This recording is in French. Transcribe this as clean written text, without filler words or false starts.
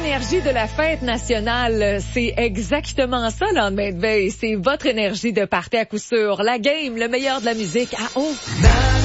l'énergie de la fête nationale. C'est exactement ça, le lendemain de veille. C'est votre énergie de party à coup sûr. La game, le meilleur de la musique à haut.